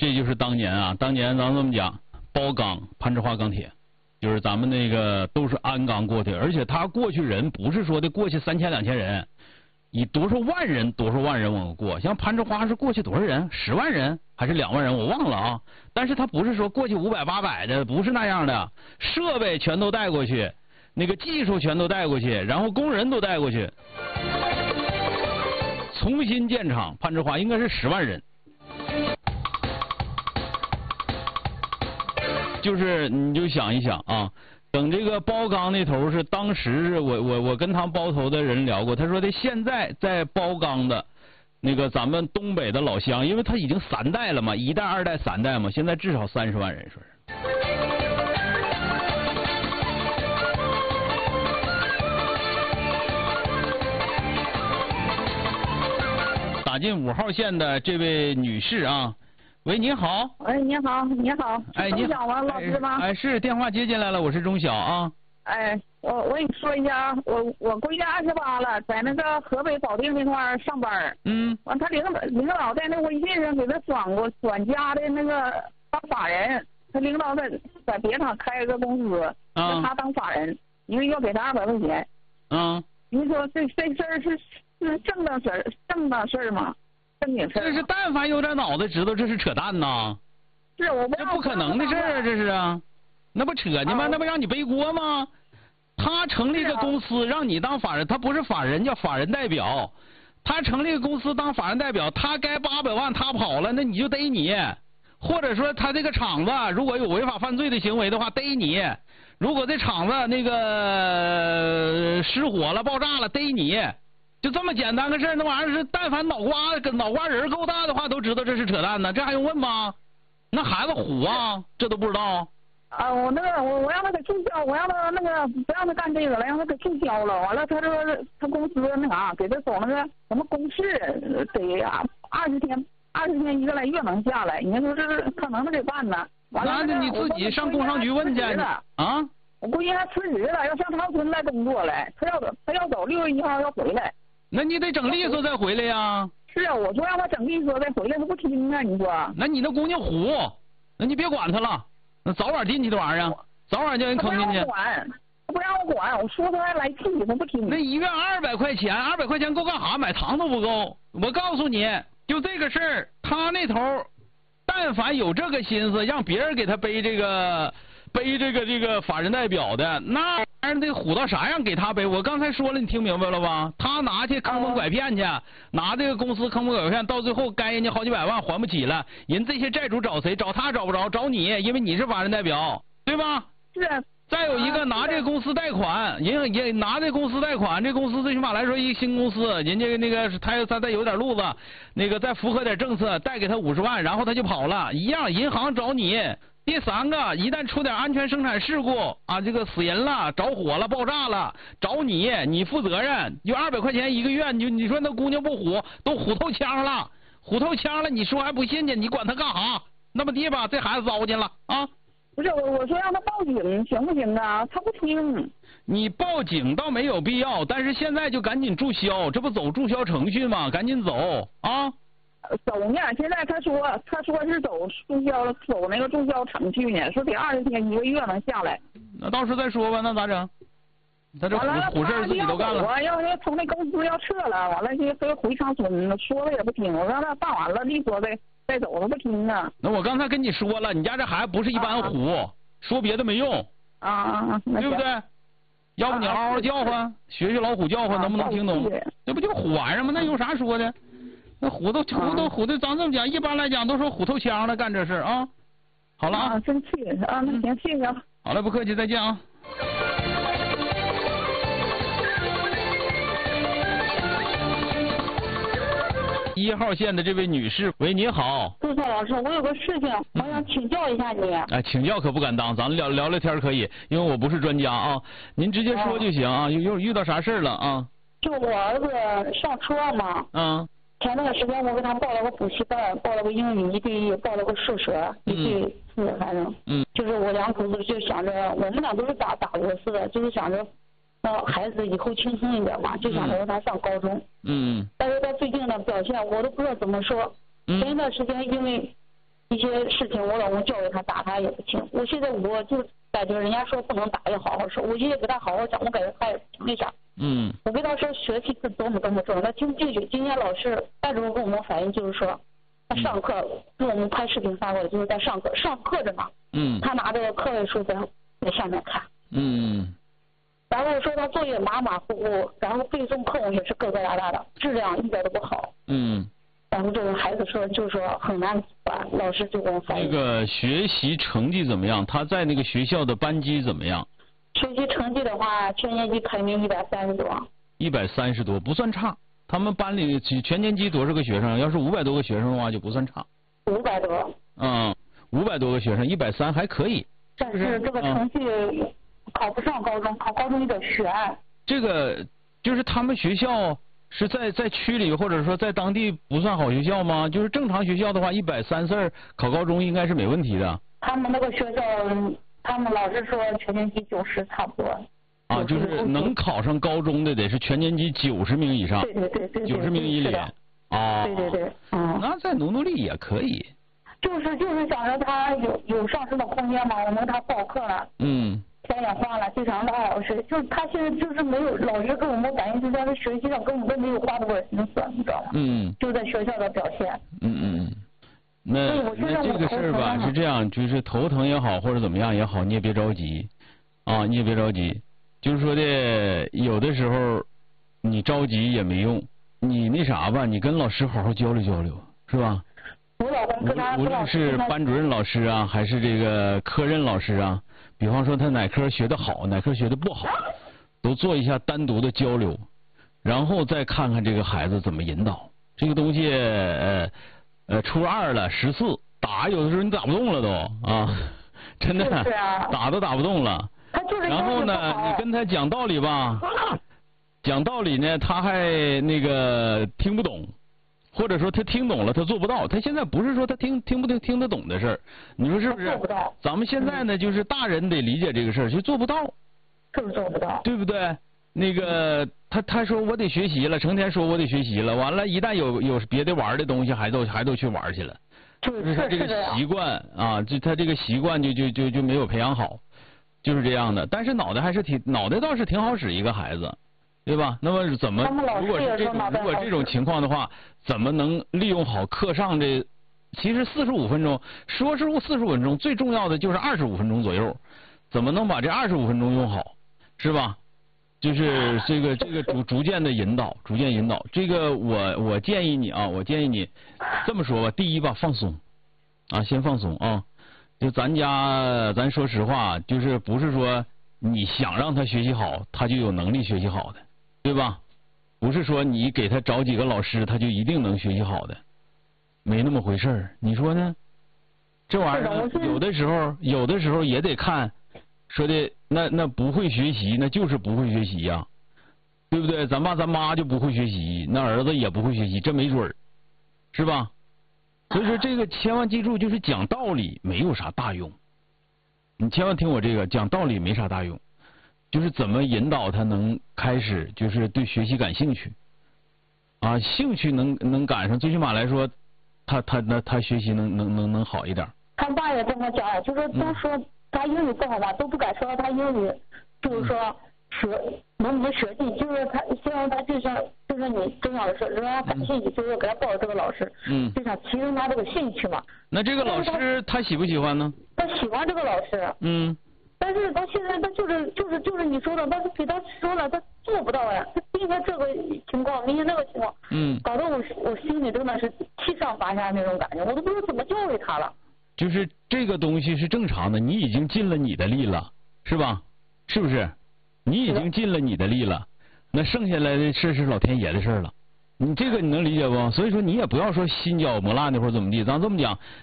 这就是当年啊，当年咱这么讲，包钢、攀枝花钢铁，就是咱们那个都是鞍钢过去，而且他过去人不是说的过去3000、2000人，以多少万人往过。像攀枝花是过去多少人？10万人还是2万人？我忘了啊。但是他不是说过去500、800的，不是那样的，设备全都带过去，那个技术全都带过去，然后工人都带过去，重新建厂。攀枝花应该是10万人。就是你就想一想啊，等这个包钢那头是当时我跟他包头的人聊过，他说的现在在包钢的那个咱们东北的老乡，因为他已经3代了嘛，1代、2代、3代嘛，现在至少30万人，说是。打进5号线的这位女士啊。喂，你好。 哎，你好，你好。 哎， 钟晓吗？老师吗？ 哎，是电话接进来了，我是钟晓啊。 哎，我跟你说一下啊，我闺女28了，在那个河北保定那块上班。完，他领导在那微信上给他转加的那个当法人，他领导在别厂开个公司，让他当法人，因为要给他200块钱。您说这事儿是正当事儿吗？ 这是但凡有点脑子知道这是扯淡呐， 是我这不可能的事啊，这是啊，那不扯呢吗？那不让你背锅吗？他成立个公司让你当法人，他不是法人叫法人代表，他成立个公司当法人代表，他该800万他跑了，那你就逮你，或者说他这个厂子如果有违法犯罪的行为的话逮你，如果这厂子那个失火了爆炸了逮你。就这么简单个事儿，那玩意儿是但凡脑瓜仁够大的话，都知道这是扯淡呢，这还用问吗？那孩子虎啊，这都不知道。 我让他给注销，我让他那个不让他干这个了，让他给注销了。完了，他说他公司那啥，给他走那个什么公示，得20天1个来月能下来。你说这是他能给办呢？完了， 那你自己上工商局问去啊。 我闺女还辞职了，要上长春来工作来，他要走6月1号要回来。 那你得整利索再回来呀。 是啊，我说让他整利索再回来，他不听啊，你说。 那你那姑娘虎，那你别管她了，那早晚进去的玩意儿，早晚叫人坑进去。 他不让我管，我说他还来气，他不听。 那1月200块钱，200块钱够干啥？买糖都不够。我告诉你，就这个事儿，他那头，但凡有这个心思，让别人给他背这个法人代表的，那玩意儿得虎到啥样给他背？我刚才说了，你听明白了吧？他拿去坑蒙拐骗去，拿这个公司坑蒙拐骗，到最后该人家好几百万还不起了，人这些债主找谁？找他找不着，找你，因为你是法人代表，对吧？ 是。 再有一个拿这个公司贷款，人也拿这公司贷款，这公司最起码来说一新公司，人家那个他再有点路子，那个再符合点政策，贷给他50万，然后他就跑了，一样银行找你。第3个，一旦出点安全生产事故啊，这个死人了、着火了、爆炸了，找你，你负责任。就200块钱1个月，你说那姑娘不虎，都虎透腔了，你说还不信呢？你管他干啥？那么地吧，这孩子糟践了啊！ 不是我说让他报警行不行啊？他不听。 你报警倒没有必要，但是现在就赶紧注销，这不走注销程序吗？赶紧走啊！ 走呢，现在他说是走那个注销程序呢，说得20天1个月能下来。 那到时再说吧，那咋整？他这虎事自己都干了。 我要从那公司要撤了，完了就非回长春，说了也不听，我让他办完了利索再走，他不听啊。 那我刚才跟你说了，你家这孩子不是一般虎，说别的没用对不对？要不你嗷嗷叫唤，学老虎叫唤，能不能听懂？这不就虎玩意儿吗？那有啥说的？那虎的，咱这么讲，一般来讲都说虎头枪了，干这事啊。好了啊， 真气啊！那行，谢谢。 好了，不客气，再见啊。1号线的这位女士，喂，你好。 杜少老师，我有个事情，我想请教一下你。 哎，请教可不敢当，咱们聊天可以，因为我不是专家啊，您直接说就行啊。遇到啥事了啊？ 就我儿子上初二嘛。前段时间我给他报了个补习班，报了个英语1对1，报了个数学1对4，反正。就是我2口子就想着，我们俩都是打螺丝的，就是想着让孩子以后轻松一点嘛，就想着让他上高中。但是他最近的表现我都不知道怎么说。前一段时间因一些事情，我老公教育他，打他也不听。我现在我就感觉人家说不能打，要好好说。我现在给他好好讲，我感觉他也听一下。我跟他说学习是多么多么重要，他听不进去。今天老师班主任跟我们反映就是说，他上课给我们拍视频发过来，就是在上课着呢。他拿着课外书在上面看。然后说他作业马马虎虎，然后背诵课文也是疙疙瘩瘩的，质量一点都不好。然后这个孩子说就是说很难管，老师就给我反映。 那个学习成绩怎么样？他在那个学校的班级怎么样？ 学习成绩的话，全年级排名130多。130 多不算差。他们班里全年级多少个学生？要是500多个学生的话，就不算差。 500多。 500多个学生，130还可以。 但是这个成绩考不上高中，考高中有点悬。 这个就是他们学校是在区里，或者说在当地不算好学校吗？就是正常学校的话，130考高中应该是没问题的。 他们那个学校，他们老师说全年级90差不多。 就是能考上高中的得是全年级90名以上。 对 90名以里。 对。 那再努力也可以。 就是想着他有上升的空间嘛，我们他报课了。钱也花了，就想让老师，就是他现在就是没有，老师跟我们反映，就在学习上根本都没有花多少心思，你知道吗？就在学校的表现。 那这个事儿吧是这样，就是头疼也好，或者怎么样也好，你也别着急，你也别着急。就是说的，有的时候你着急也没用，你那啥吧，你跟老师好好交流交流，是吧？ 我老公跟他无论是班主任老师啊，还是这个科任老师啊，比方说他哪科学得好，哪科学得不好，都做一下单独的交流，然后再看看这个孩子怎么引导。这个东西初2了14打，有的时候你打不动了都真的打都打不动了。然后呢，你跟他讲道理吧，讲道理呢，他还那个听不懂。或者说他听懂了，他做不到。他现在不是说他听得懂的事儿，你说是不是？ 做不到。 咱们现在呢，就是大人得理解这个事儿，就做不到。 就是做不到。 对不对？那个他说我得学习了，成天说我得学习了，完了，一旦有别的玩的东西，还都去玩去了。就是他这个习惯就他这个习惯就没有培养好，就是这样的。但是脑袋倒是挺好使一个孩子。对吧？那么怎么如果这种情况的话，怎么能利用好课上这？其实45分钟，说是45分钟，最重要的就是25分钟左右，怎么能把这25分钟用好，是吧？就是这个逐渐的引导，逐渐引导。这个我建议你这么说吧，第一吧，放松先放松就咱说实话，就是不是说你想让他学习好，他就有能力学习好的。对吧？不是说你给他找几个老师，他就一定能学习好的，没那么回事儿。你说呢？这玩意儿有的时候也得看，说的那不会学习，那就是不会学习呀，对不对？咱爸咱妈就不会学习，那儿子也不会学习，真没准儿，是吧？所以说这个千万记住，就是讲道理没有啥大用，你千万听我这个，讲道理没啥大用。就是怎么引导他能开始，就是对学习感兴趣，兴趣能赶上，最起码来说，他学习能好一点。 他爸也跟他讲，就是都说他英语不好嘛，都不敢说他英语，就是说能不能学进，就是他希望他就是你郑老师，让他感兴趣，就是给他报这个老师，就想提升他这个兴趣嘛。 那这个老师他喜不喜欢呢？ 他喜欢这个老师。但是到现在他就是你说的，但是给他说了，他做不到呀。他今天这个情况，明天那个情况，搞得我心里真的是七上八下那种感觉，我都不知道怎么教育他了。 就是这个东西是正常的，你已经尽了你的力了，是吧？是不是？你已经尽了你的力了，那剩下来的事是老天爷的事了。你这个你能理解不？所以说你也不要说心焦磨烂的或者怎么地，咱这么讲，